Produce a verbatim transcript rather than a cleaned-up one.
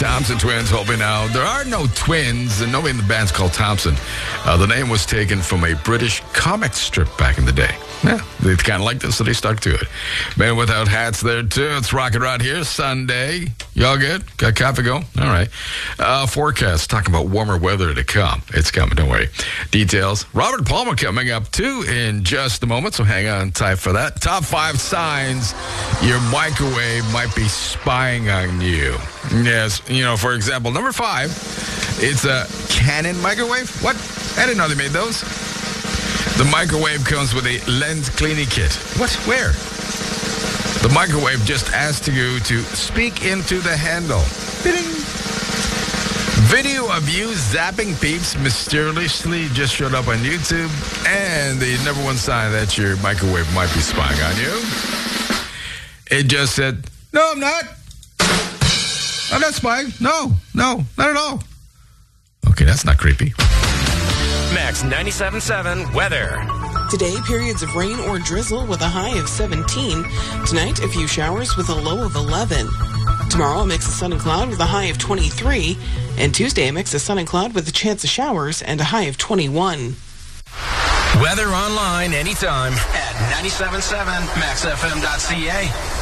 Thompson Twins helping out. There are no twins, and nobody in the band's called Thompson. Uh, the name was taken from a British comic strip back in the day. Yeah, they kind of liked it, so they stuck to it. Man Without Hats there, too. It's rocking right here, Sunday. Y'all good? Got coffee going? All right. Uh, forecast, talking about warmer weather to come. It's coming, don't worry. Details. Robert Palmer coming up, too, in just a moment, so hang on tight for that. Top five signs your microwave might be spying on you. Yes, you know, for example, number five, it's a Canon microwave. What? I didn't know they made those. The microwave comes with a lens cleaning kit. What? Where? The microwave just asks you to speak into the handle. Bing. Video of you zapping peeps mysteriously just showed up on YouTube, and the number one sign that your microwave might be spying on you. It just said, "No, I'm not. I'm not spying. No, no, not at all." Okay, that's not creepy. Max ninety-seven point seven weather. Today, periods of rain or drizzle with a high of seventeen. Tonight, a few showers with a low of eleven. Tomorrow, a mix of sun and cloud with a high of twenty-three. And Tuesday, a mix of sun and cloud with a chance of showers and a high of twenty-one. Weather online anytime at ninety-seven point seven max f m dot c a.